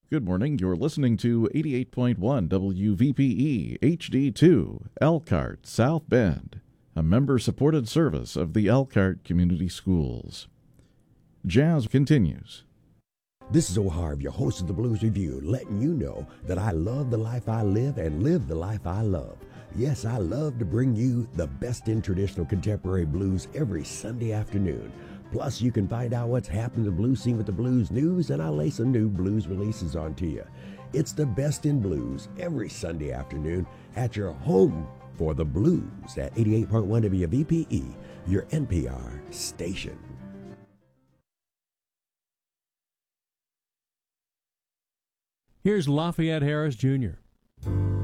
Good morning. You're listening to 88.1 WVPE HD2 Elkhart South Bend, a member-supported service of the Elkhart Community Schools. Jazz continues. This is O'Harv, your host of the Blues Review, letting you know that I love the life I live and live the life I love. Yes, I love to bring you the best in traditional contemporary blues every Sunday afternoon. Plus, you can find out what's happening to the blues scene with the blues news, and I'll lay some new blues releases onto you. It's the best in blues every Sunday afternoon at your home for the blues at 88.1 WVPE, your NPR station. Here's Lafayette Harris Jr.